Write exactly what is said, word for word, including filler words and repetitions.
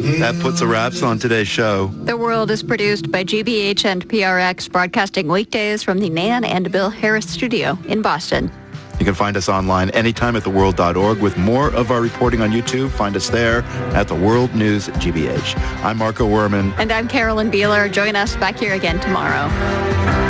That puts a wraps on today's show. The World is produced by G B H and P R X, broadcasting weekdays from the Nan and Bill Harris studio in Boston. You can find us online anytime at the world dot org with more of our reporting on YouTube. Find us there at the World News G B H. I'm Marco Werman. And I'm Carolyn Beeler. Join us back here again tomorrow.